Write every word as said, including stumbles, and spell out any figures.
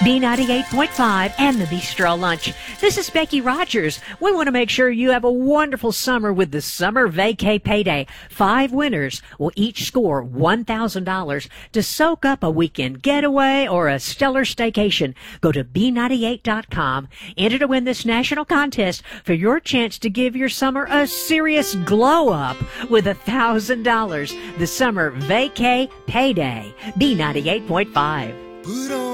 B ninety-eight point five and the Bistro Lunch. This is Becky Rogers. We want to make sure you have a wonderful summer with the Summer Vacay Payday. Five winners will each score one thousand dollars to soak up a weekend getaway or a stellar staycation. Go to B ninety-eight dot com. Enter to win this national contest for your chance to give your summer a serious glow up with one thousand dollars. The Summer Vacay Payday. B ninety-eight point five. Put on